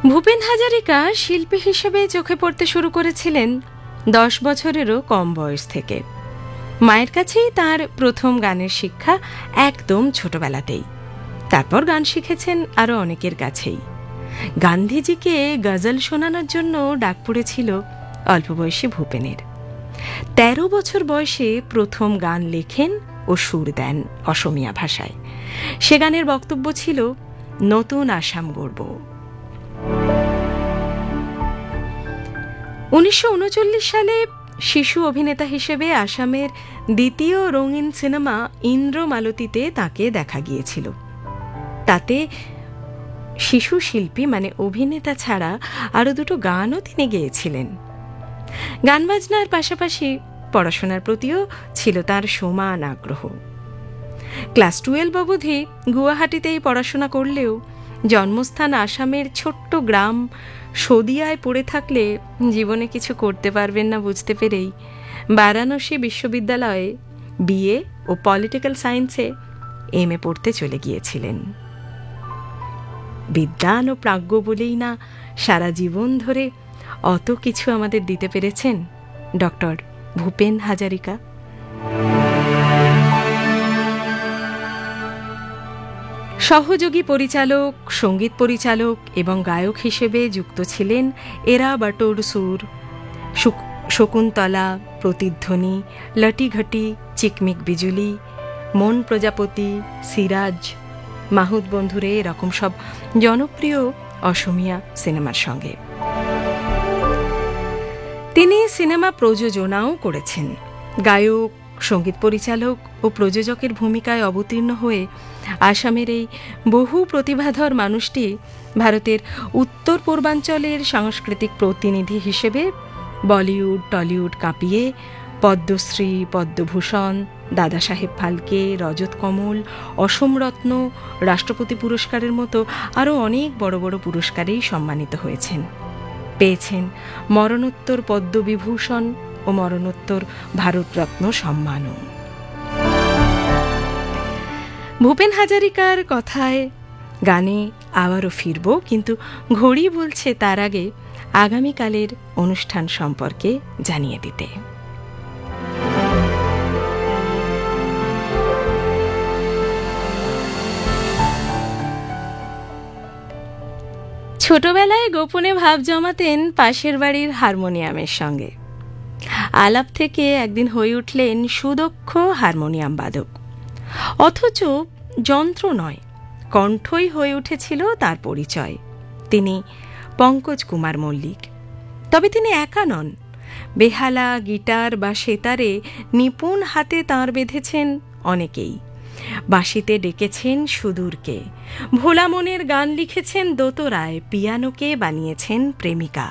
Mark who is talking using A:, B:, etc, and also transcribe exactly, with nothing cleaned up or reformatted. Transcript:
A: ভূপেন হাজারিকা শিল্পী হিসেবে চোখে পড়তে শুরু করেছিলেন দশ বছরেরও কম বয়স থেকে। মায়ের কাছেই তার প্রথম গানের শিক্ষা, একদম ছোটবেলাতেই। তারপর গান শিখেছেন আরও অনেকের কাছেই। গান্ধীজিকে গজল শোনানোর জন্য ডাক পড়েছিল অল্প বয়সী ভূপেনের। তেরো বছর বয়সে প্রথম গান লেখেন ও সুর দেন অসমীয়া ভাষায়। সে গানের বক্তব্য ছিল নতুন আসাম গড়ব। উনিশশো উনচল্লিশ সালে শিশু অভিনেতা হিসেবে আসামের দ্বিতীয় রঙিন সিনেমা ইন্দ্রমালতীতে তাকে দেখা গিয়েছিল। তাতে শিশু শিল্পী মানে অভিনেতা ছাড়া আরও দুটো গানও তিনি গেয়েছিলেন। গান বাজনার পাশাপাশি পড়াশোনার প্রতিও ছিল তার সমান আগ্রহ। ক্লাস টুয়েলভ অবধি গুয়াহাটিতেই পড়াশোনা করলেও জন্মস্থান আসামের ছোট্ট গ্রাম সদিয়ায় পড়ে থাকলে জীবনে কিছু করতে পারবেন না বুঝতে পেরেই বারাণসী বিশ্ববিদ্যালয়ে বিএ ও পলিটিক্যাল সায়েন্সে এম এ পড়তে চলে গিয়েছিলেন। বিদ্বান ও প্রাজ্ঞ বলেই না সারা জীবন ধরে অত কিছু আমাদের দিতে পেরেছেন ডক্টর ভূপেন হাজারিকা। সহযোগী পরিচালক, সঙ্গীত পরিচালক এবং গায়ক হিসেবে যুক্ত ছিলেন এরা বাটোর সুর, শকুন্তলা, প্রতিধ্বনি, লটিঘটি, চিকমিক বিজুলি, মন প্রজাপতি, সিরাজ, মাহুদ বন্ধুরে, এরকম সব জনপ্রিয় অসমীয়া সিনেমার সঙ্গে। তিনি সিনেমা প্রযোজনাও করেছেন। গায়ক, সঙ্গীত পরিচালক ও প্রযোজকের ভূমিকায় অবতীর্ণ হয়ে আসামের এই বহু প্রতিভাধর মানুষটি ভারতের উত্তর পূর্বাঞ্চলের সাংস্কৃতিক প্রতিনিধি হিসেবে বলিউড টলিউড কাঁপিয়ে পদ্মশ্রী, পদ্মভূষণ, দাদা সাহেব ফালকে, রজত কমল, অসমরত্ন, রাষ্ট্রপতি পুরস্কারের মতো আরও অনেক বড় বড় পুরস্কারেই সম্মানিত হয়েছেন। পেয়েছেন মরণোত্তর পদ্মবিভূষণ ও মরণোত্তর ভারতরত্ন সম্মানও। ভূপেন হাজারিকার কথায় গানে আবারও ফিরব, কিন্তু ঘড়ি বলছে তার আগে আগামীকালের অনুষ্ঠান সম্পর্কে জানিয়ে দিতে। ছোটবেলায় গোপনে ভাব জমাতেন পাশের বাড়ির হারমোনিয়ামের সঙ্গে। আলাপ থেকে একদিন হয়ে উঠলেন সুদক্ষ হারমোনিয়াম বাদক। অথচ যন্ত্র নয়, কণ্ঠই হয়ে উঠেছিল তার পরিচয়। তিনি পঙ্কজ কুমার মল্লিক। তবে তিনি একা নন। বেহালা, গিটার বা সেতারে নিপুণ হাতে তাঁর বেঁধেছেন অনেকেই। বাঁশিতে ডেকেছেন সুদূরকে, ভোলা মনের গান লিখেছেন দোতরায়, পিয়ানোকে বানিয়েছেন প্রেমিকা।